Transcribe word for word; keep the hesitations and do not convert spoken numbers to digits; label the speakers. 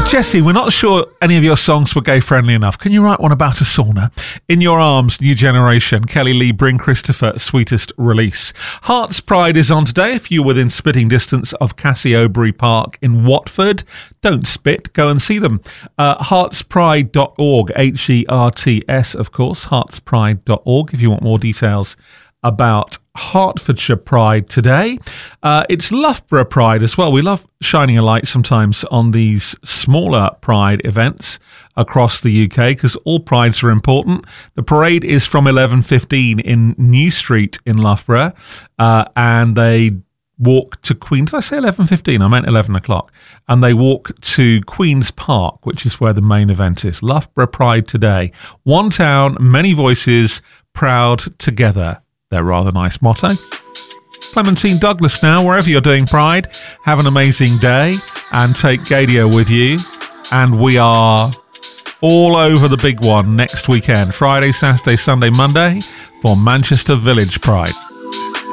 Speaker 1: Jesse, we're not sure any of your songs were gay-friendly enough. Can you write one about a sauna? In Your Arms, New Generation, Kelly Lee, Bring Christopher, Sweetest Release. Hearts Pride is on today. If you're within spitting distance of Cassie Obery Park in Watford, don't spit, go and see them. Uh, hearts pride dot org, H E R T S, of course, hearts pride dot org, if you want more details about Hertfordshire Pride today. Uh, it's Loughborough Pride as well. We love shining a light sometimes on these smaller Pride events across the U K because all Prides are important. The parade is from eleven fifteen in New Street in Loughborough, uh, and they walk to Queen's. Did I say eleven fifteen? I meant eleven o'clock. And they walk to Queen's Park, which is where the main event is. Loughborough Pride today. One town, many voices, proud together. Their rather nice motto. Clementine Douglas now, wherever you're doing Pride, have an amazing day and take Gadio with you. And we are all over the big one next weekend, Friday, Saturday, Sunday, Monday for Manchester Village Pride.